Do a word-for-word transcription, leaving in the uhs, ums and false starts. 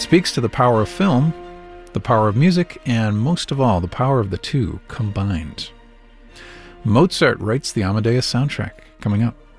speaks to the power of film, the power of music, and most of all, the power of the two combined. Mozart writes the Amadeus soundtrack, coming up.